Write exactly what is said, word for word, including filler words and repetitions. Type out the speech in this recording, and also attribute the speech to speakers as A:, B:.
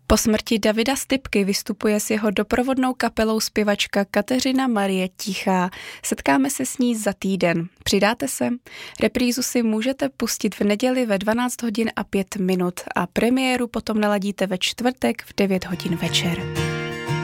A: Po smrti Davida Stypky vystupuje s jeho doprovodnou kapelou zpěvačka Kateřina Marie Tichá. Setkáme se s ní za týden. Přidáte se? Reprízu si můžete pustit v neděli ve dvanáct hodin a pět minut a premiéru potom naladíte ve čtvrtek v devět hodin večer.